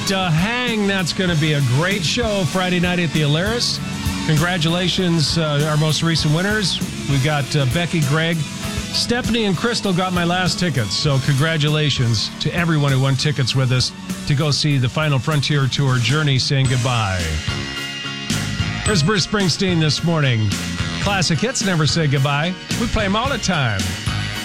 to hang. That's going to be a great show Friday night at the Alaris. Congratulations, our most recent winners. We've got Becky, Greg, Stephanie, and Crystal got my last tickets. So congratulations to everyone who won tickets with us to go see the Final Frontier Tour Journey saying goodbye. Here's Bruce Springsteen this morning. Classic hits never say goodbye. We play them all the time.